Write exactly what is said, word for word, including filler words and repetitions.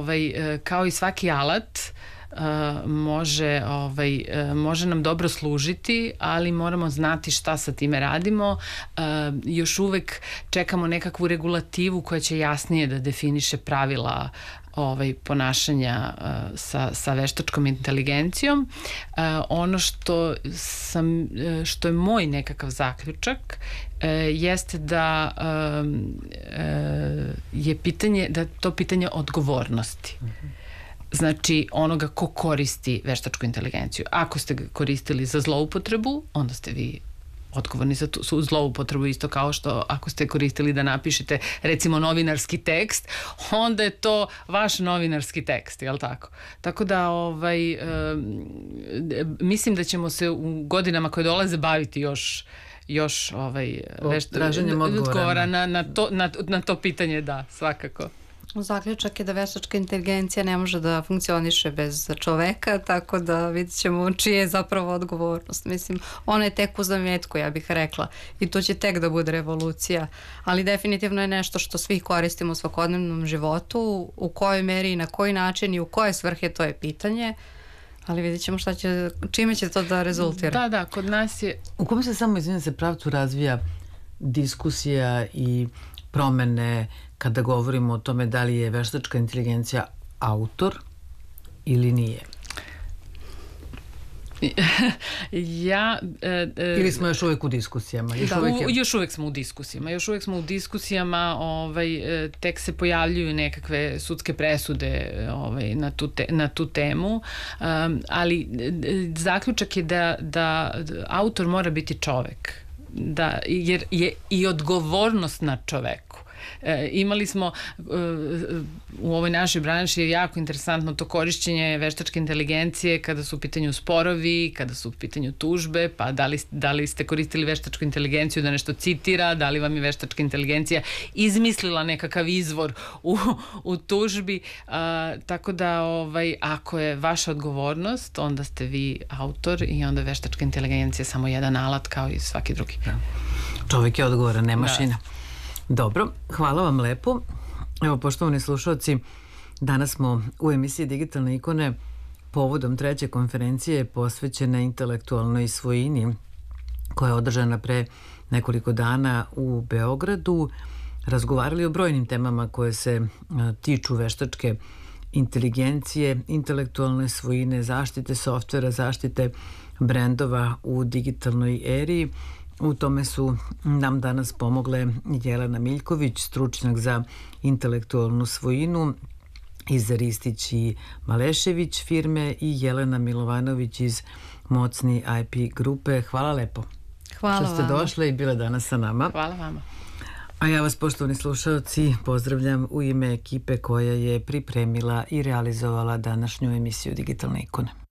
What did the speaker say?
ovaj, kao i svaki alat, Uh, može, ovaj, uh, može nam dobro služiti, ali moramo znati šta sa time radimo. Uh, još uvek čekamo nekakvu regulativu koja će jasnije da definiše pravila ovaj, ponašanja uh, sa, sa veštačkom inteligencijom. Uh, ono što sam, uh, što je moj nekakav zaključak uh, jeste da uh, uh, je pitanje, da to pitanje odgovornosti. Mm-hmm. Znači onoga ko koristi veštačku inteligenciju. Ako ste ga koristili za zloupotrebu, onda ste vi odgovorni za tu zloupotrebu, isto kao što ako ste koristili da napišete recimo novinarski tekst, onda je to vaš novinarski tekst, jel tako? Tako da ovaj, e, mislim da ćemo se u godinama koje dolaze baviti još još ovaj, traženjem odgovora na, na, to, na, na to pitanje, da, svakako. Zaključak je da veštačka inteligencija ne može da funkcioniše bez čoveka, tako da vidit ćemo čija je zapravo odgovornost. Mislim, ona je tek u zametku, ja bih rekla, i to će tek da bude revolucija, ali definitivno je nešto što svi koristimo u svakodnevnom životu, u kojoj meri i na koji način i u koje svrhe, to je pitanje, ali vidit ćemo šta će, čime će to da rezultira. Da, da, kod nas je... U kom se samo, izvinim se, pravcu razvija diskusija i promene kada govorimo o tome da li je veštačka inteligencija autor ili nije? Ja, e, e, ili smo još uvek u diskusijama? Još, da, uvek, je... u, još uvek smo u diskusijama. Još uvek smo u diskusijama, ovaj, tek se pojavljuju nekakve sudske presude ovaj, na, tu te, na tu temu, um, ali zaključak je da, da autor mora biti čovek. Da, jer je i odgovornost na čoveku. E, imali smo e, u ovoj našoj branši je jako interesantno to korišćenje veštačke inteligencije kada su u pitanju sporovi, kada su u pitanju tužbe, pa da li, da li ste koristili veštačku inteligenciju da nešto citira, da li vam je veštačka inteligencija izmislila nekakav izvor u, u tužbi, a, tako da ovaj, ako je vaša odgovornost, onda ste vi autor i onda veštačka inteligencija je samo jedan alat kao i svaki drugi. Da. Čovjek je odgovoran, ne mašina. Da. Dobro, hvala vam lepo. Evo, poštovani slušalci, danas smo u emisiji Digitalne ikone povodom treće konferencije posvećene intelektualnoj svojini koja je održana pre nekoliko dana u Beogradu. Razgovarali o brojnim temama koje se tiču veštačke inteligencije, intelektualne svojine, zaštite softvera, zaštite brendova u digitalnoj eri. U tome su nam danas pomogle Jelena Miljković, stručnjak za intelektualnu svojinu iz Ristić i Malešević firme i Jelena Milovanović iz Mocni I P grupe. Hvala lepo. Hvala što ste vama. došle i bile danas sa nama. Hvala vama. A ja vas, poštovani slušalci, pozdravljam u ime ekipe koja je pripremila i realizovala današnju emisiju Digitalne ikone.